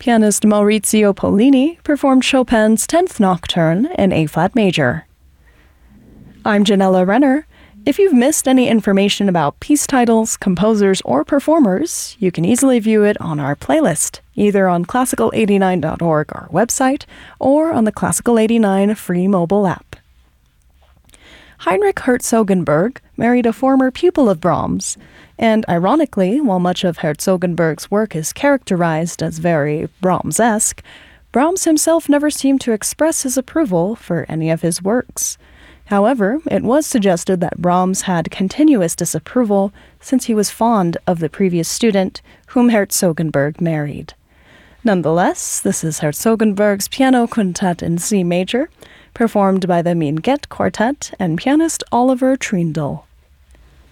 Pianist Maurizio Pollini performed Chopin's 10th Nocturne in A-flat major. I'm Janella Renner. If you've missed any information about piece titles, composers, or performers, you can easily view it on our playlist, either on classical89.org, our website, or on the Classical 89 free mobile app. Heinrich Herzogenberg married a former pupil of Brahms, and ironically, while much of Herzogenberg's work is characterized as very Brahms-esque, Brahms himself never seemed to express his approval for any of his works. However, it was suggested that Brahms had continuous disapproval since he was fond of the previous student, whom Herzogenberg married. Nonetheless, this is Herzogenberg's Piano Quintet in C major, performed by the Minguett Quartet and pianist Oliver Trindle.